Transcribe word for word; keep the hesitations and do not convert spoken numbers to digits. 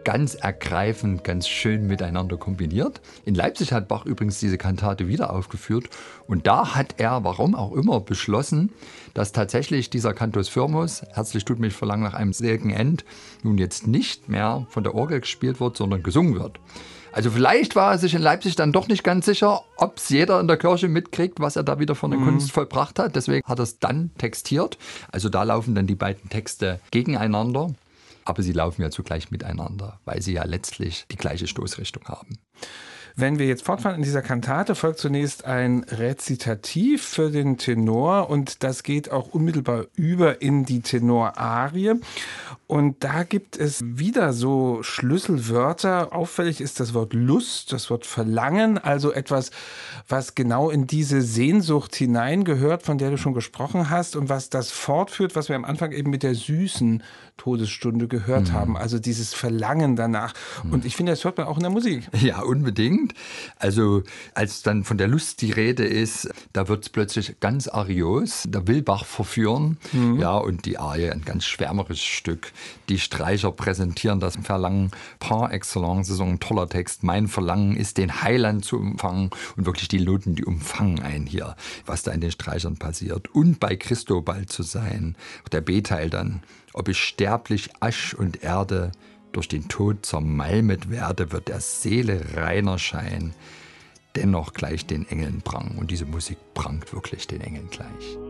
ganz ergreifend, ganz schön miteinander kombiniert. In Leipzig hat Bach übrigens diese Kantate wieder aufgeführt und da hat er, warum auch immer, beschlossen, dass tatsächlich dieser Cantus firmus, herzlich tut mich verlangen nach einem seligen End, nun jetzt nicht mehr von der Orgel gespielt wird, sondern gesungen wird. Also vielleicht war er sich in Leipzig dann doch nicht ganz sicher, ob es jeder in der Kirche mitkriegt, was er da wieder für eine mhm. Kunst vollbracht hat. Deswegen hat er es dann textiert. Also da laufen dann die beiden Texte gegeneinander. Aber sie laufen ja zugleich miteinander, weil sie ja letztlich die gleiche Stoßrichtung haben. Wenn wir jetzt fortfahren in dieser Kantate, folgt zunächst ein Rezitativ für den Tenor und das geht auch unmittelbar über in die Tenorarie. Und da gibt es wieder so Schlüsselwörter. Auffällig ist das Wort Lust, das Wort Verlangen, also etwas, was genau in diese Sehnsucht hineingehört, von der du schon gesprochen hast und was das fortführt, was wir am Anfang eben mit der süßen Todesstunde gehört mhm. haben. Also dieses Verlangen danach. Mhm. Und ich finde, das hört man auch in der Musik. Ja, unbedingt. Also als dann von der Lust die Rede ist, da wird es plötzlich ganz arios. Da will Bach verführen. Mhm. Ja, und die Arie, ein ganz schwärmerisches Stück. Die Streicher präsentieren das Verlangen par excellence. Das ist ein toller Text. Mein Verlangen ist, den Heiland zu umfangen. Und wirklich die Noten, die umfangen einen hier, was da in den Streichern passiert. Und bei Christo bald zu sein. Der B-Teil dann. Ob ich sterblich Asch und Erde durch den Tod zermalmet werde, wird der Seele reiner Schein dennoch gleich den Engeln prang. Und diese Musik prangt wirklich den Engeln gleich.